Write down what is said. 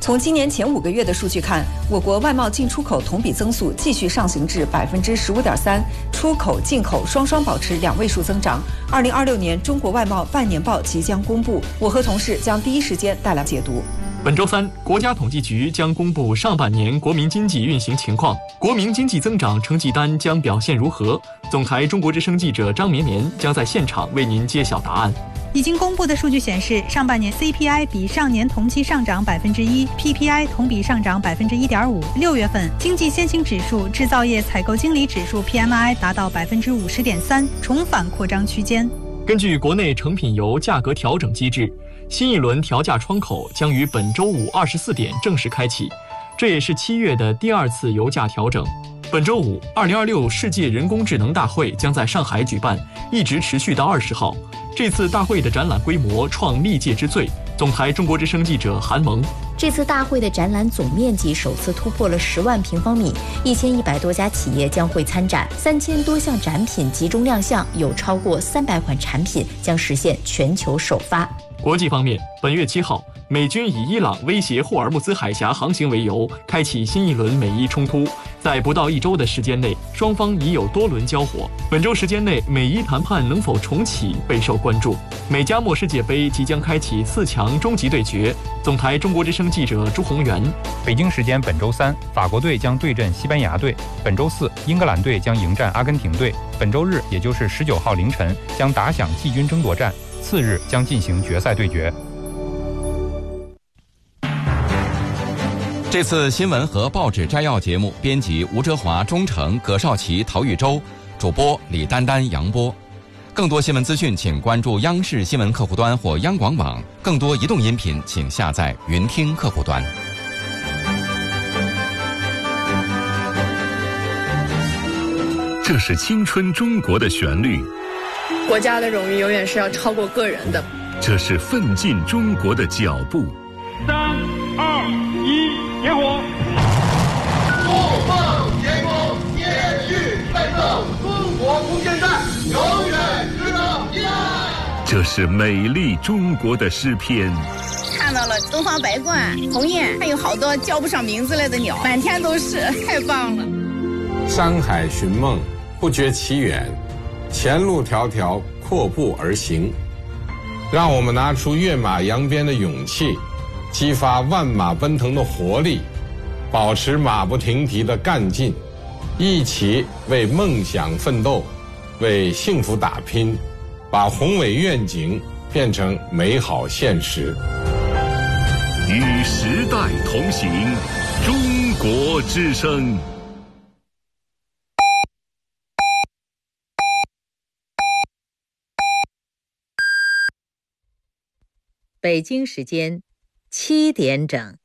从今年前5个月的数据看，我国外贸进出口同比增速继续上行至15.3%，出口、进口双双保持2位数增长。2026年中国外贸半年报即将公布，我和同事将第一时间带来解读。 本周三，国家统计局将公布上半年国民经济运行情况，国民经济增长成绩单将表现如何？总台中国之声记者张绵绵将在现场为您揭晓答案。 已经公布的数据显示，上半年 CPI 比上年同期上涨1%，PPI 同比上涨1.5%。6月份经济先行指数、制造业采购经理指数 PMI 达到50.3%，重返扩张区间。 根据国内成品油价格调整机制，新一轮调价窗口将于本周五24点正式开启，这也是7月的第2次油价调整。本周五，2026世界人工智能大会将在上海举办，一直持续到20号。这次大会的展览规模创历届之最。总台中国之声记者韩萌。 这次大会的展览总面积首次突破了10万平方米，1100多家企业将会参展，3000多项展品集中亮相，有超过300款产品将实现全球首发。 国际方面，本月7号，美军以伊朗威胁霍尔木兹海峡航行为由，开启新一轮美伊冲突。在不到1周的时间内，双方已有多轮交火。本周时间内，美伊谈判能否重启备受关注。美加墨世界杯即将开启4强终极对决。总台中国之声记者朱宏元。 北京时间本周3，法国队将对阵西班牙队；本周4，英格兰队将迎战阿根廷队；本周日，也就是19号凌晨，将打响季军争夺战。次日将进行决赛对决。 这次新闻和报纸摘要节目，编辑吴哲华、钟诚、葛少奇、陶玉洲，主播李丹丹、杨波。更多新闻资讯，请关注央视新闻客户端或央广网。更多移动音频，请下载云听客户端。 这是青春中国的旋律。 国家的荣誉永远是要超过个人的。 这是奋进中国的脚步。 3、2、1，点火！ 不放前功，延续奋斗，中国空间站永远值得依赖。 这是美丽中国的诗篇。 看到了东方白鹳、鸿雁，还有好多叫不上名字来的鸟，满天都是，太棒了。 山海寻梦，不觉其远。前路迢迢，阔步而行。让我们拿出跃马扬鞭的勇气，激发万马奔腾的活力，保持马不停蹄的干劲，一起为梦想奋斗，为幸福打拼，把宏伟愿景变成美好现实。 与时代同行，中国之声。 北京时间7点整。